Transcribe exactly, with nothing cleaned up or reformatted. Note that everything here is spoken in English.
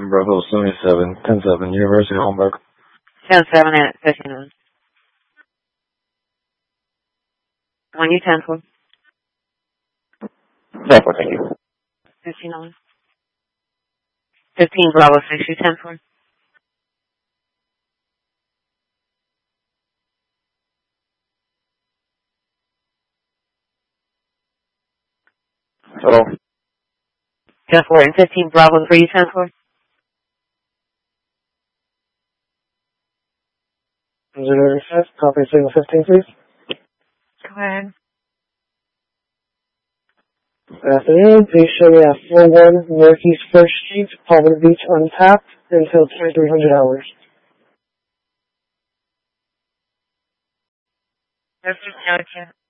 Bravo seventy-seven, ten seven, University of Holmberg. ten seven at fifty-nine. One U ten four. ten four, thank you. fifty-nine. fifteen Bravo six U ten four. Hello. ten four and fifteen Bravo three U ten four. zero five, copy signal fifteen, please. Go ahead. Afternoon, please show me at four one Northeast first Street, Palmer Beach, untapped until twenty-three hundred hours. This is Joe.